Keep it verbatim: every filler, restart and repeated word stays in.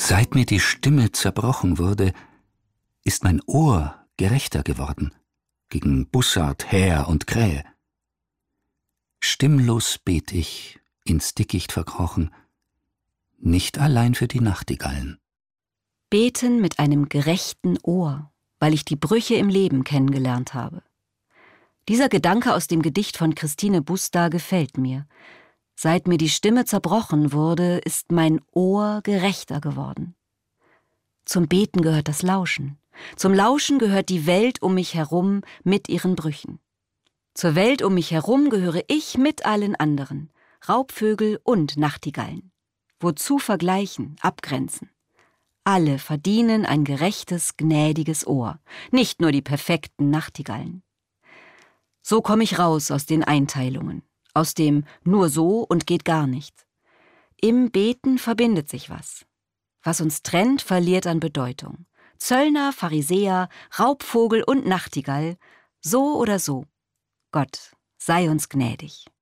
Seit mir die Stimme zerbrochen wurde, ist mein Ohr gerechter geworden gegen Bussard, Häher und Krähe. Stimmlos bet ich, ins Dickicht verkrochen, nicht allein für die Nachtigallen. Beten mit einem gerechten Ohr, weil ich die Brüche im Leben kennengelernt habe. Dieser Gedanke aus dem Gedicht von Christine Busta gefällt mir. Seit mir die Stimme zerbrochen wurde, ist mein Ohr gerechter geworden. Zum Beten gehört das Lauschen. Zum Lauschen gehört die Welt um mich herum mit ihren Brüchen. Zur Welt um mich herum gehöre ich mit allen anderen, Raubvögel und Nachtigallen. Wozu vergleichen, abgrenzen? Alle verdienen ein gerechtes, gnädiges Ohr, nicht nur die perfekten Nachtigallen. So komme ich raus aus den Einteilungen, aus dem nur so und geht gar nicht. Im Beten verbindet sich was. Was uns trennt, verliert an Bedeutung. Zöllner, Pharisäer, Raubvogel und Nachtigall, so oder so. Gott sei uns gnädig.